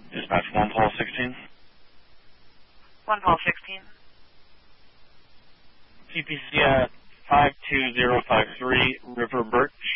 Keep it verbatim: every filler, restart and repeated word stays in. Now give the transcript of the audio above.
Dispatch one Paul sixteen. one Paul sixteen. C P C at five two zero five three River Birch.